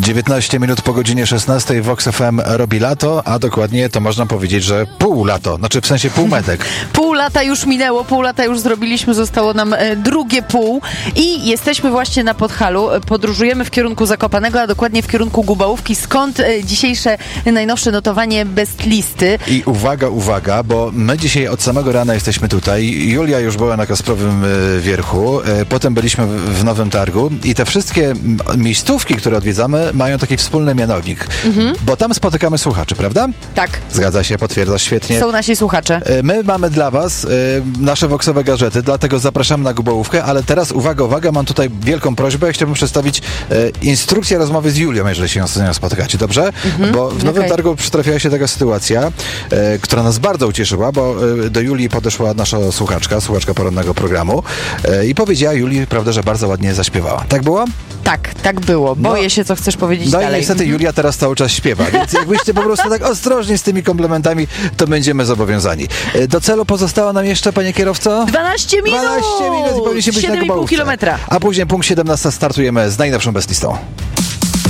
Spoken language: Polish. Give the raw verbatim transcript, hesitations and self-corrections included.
dziewiętnaście minut po godzinie szesnastej Vox F M robi lato, a dokładnie to można powiedzieć, że pół lato, znaczy w sensie półmetek. Pół lata już minęło, pół lata już zrobiliśmy, zostało nam e, drugie pół i jesteśmy właśnie na Podhalu. Podróżujemy w kierunku Zakopanego, a dokładnie w kierunku Gubałówki, skąd e, dzisiejsze najnowsze notowanie best listy. I uwaga, uwaga, bo my dzisiaj od samego rana jesteśmy tutaj. Julia już była na Kasprowym e, Wierchu, e, potem byliśmy w, w Nowym Targu i te wszystkie m, miejscówki, które odwiedzamy, mają taki wspólny mianownik, mhm. bo tam spotykamy słuchaczy, prawda? Tak. Zgadza się, potwierdzasz świetnie. Są nasi słuchacze. E, My mamy dla was e, nasze voxowe gadżety, dlatego zapraszamy na Gubałówkę, ale teraz uwaga, uwaga, mam tutaj wielką prośbę. Ja chciałbym przedstawić e, instrukcję rozmowy z Julią, jeżeli się z nią spotykacie, dobrze? Mhm. Bo w Nowym Okay. Targu przytrafiła się taka sytuacja, e, która nas bardzo ucieszyła, bo e, do Julii podeszła nasza słuchaczka, słuchaczka porannego programu e, i powiedziała Julii, prawda, że bardzo ładnie zaśpiewała. Tak było? Tak, tak było. Boję No. się, co chcesz powiedzieć No dalej. i niestety Julia teraz cały czas śpiewa, więc jakbyście po prostu tak ostrożnie z tymi komplementami, to będziemy zobowiązani. E, Do celu pozostało nam jeszcze, panie kierowco? dwanaście minut! dwanaście minut i powinniśmy być na siedem i pół Gubałówce. kilometra. A później punkt siedemnasty startujemy z najnowszą bestlistą.